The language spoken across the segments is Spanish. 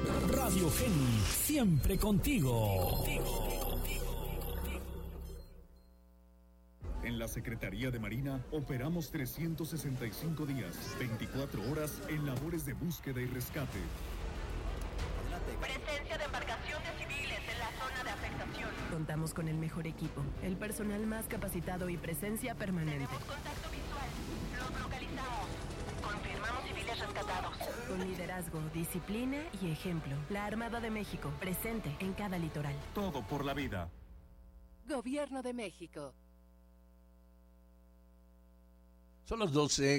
Radio Geni, siempre contigo. En la Secretaría de Marina operamos 365 días, 24 horas en labores de búsqueda y rescate. Presencia de embarcaciones civiles en la zona de afectación. Contamos con el mejor equipo, el personal más capacitado y presencia permanente. Tenemos contacto visual. Los localizamos. Confirmamos civiles rescatados. Con liderazgo, disciplina y ejemplo. La Armada de México, presente en cada litoral. Todo por la vida. Gobierno de México. Son las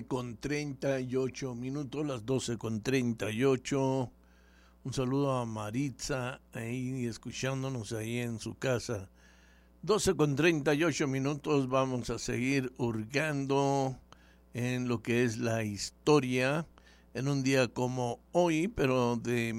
12:38, las 12:38. Un saludo a Maritza, ahí escuchándonos ahí en su casa. 12:38, vamos a seguir hurgando en lo que es la historia. En un día como hoy, pero de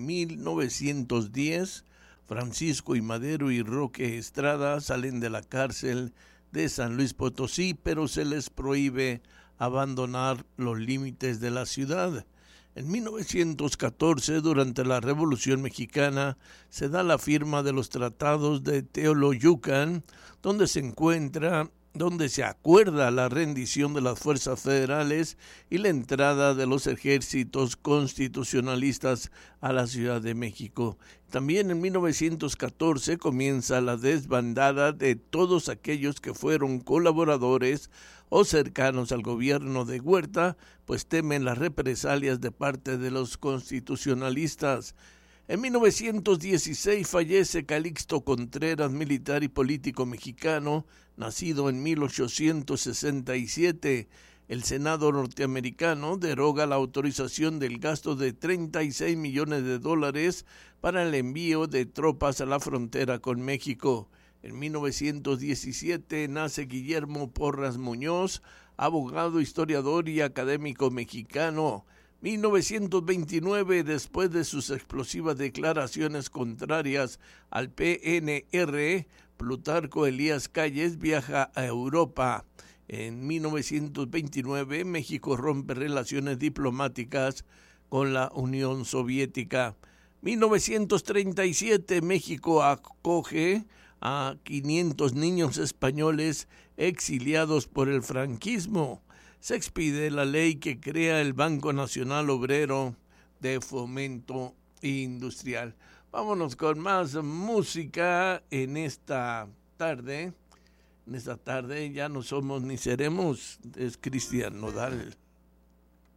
1910, Francisco I. Madero y Roque Estrada salen de la cárcel de San Luis Potosí, pero se les prohíbe abandonar los límites de la ciudad. En 1914, durante la Revolución Mexicana, se da la firma de los tratados de Teoloyucan, donde se acuerda la rendición de las fuerzas federales y la entrada de los ejércitos constitucionalistas a la Ciudad de México. También en 1914 comienza la desbandada de todos aquellos que fueron colaboradores o cercanos al gobierno de Huerta, pues temen las represalias de parte de los constitucionalistas. En 1916 fallece Calixto Contreras, militar y político mexicano, nacido en 1867. El Senado norteamericano deroga la autorización del gasto de $36 millones para el envío de tropas a la frontera con México. En 1917 nace Guillermo Porras Muñoz, abogado, historiador y académico mexicano. 1929, después de sus explosivas declaraciones contrarias al PNR, Plutarco Elías Calles viaja a Europa. En 1929, México rompe relaciones diplomáticas con la Unión Soviética. 1937, México acoge a 500 niños españoles exiliados por el franquismo. Se expide la ley que crea el Banco Nacional Obrero de Fomento Industrial. Vámonos con más música en esta tarde. En esta tarde ya no somos ni seremos, es Cristian Nodal.